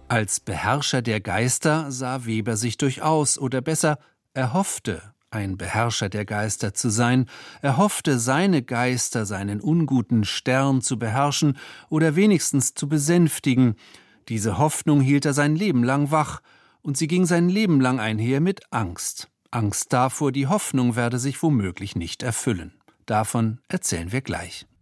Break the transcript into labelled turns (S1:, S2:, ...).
S1: Als Beherrscher der Geister sah Weber sich durchaus, oder besser, er hoffte, ein Beherrscher der Geister zu sein. Er hoffte, seine Geister, seinen unguten Stern zu beherrschen oder wenigstens zu besänftigen. Diese Hoffnung hielt er sein Leben lang wach, und sie ging sein Leben lang einher mit Angst. Angst davor, die Hoffnung werde sich womöglich nicht erfüllen. Davon erzählen wir gleich.